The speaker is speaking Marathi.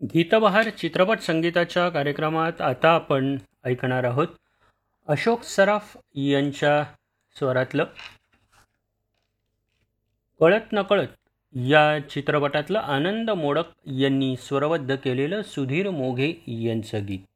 गीतबहार चित्रपट संगीताच्या कार्यक्रमात आता आपण ऐकणार आहोत अशोक सराफ यांच्या स्वरातलं कळत नकळत या चित्रपटातलं आनंद मोडक यांनी स्वरबद्ध केलेलं सुधीर मोघे यांचं गीत.